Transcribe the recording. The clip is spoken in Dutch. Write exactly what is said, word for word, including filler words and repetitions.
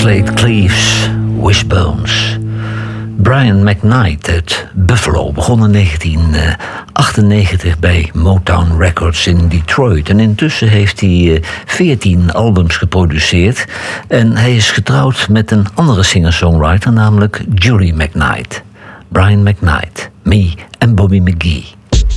Slate Cleaves, Wishbones. Brian McKnight uit Buffalo begon in negentien achtennegentig bij Motown Records in Detroit. En intussen heeft hij veertien albums geproduceerd. En hij is getrouwd met een andere singer-songwriter, namelijk Julie McKnight. Brian McKnight, Me en Bobby McGee.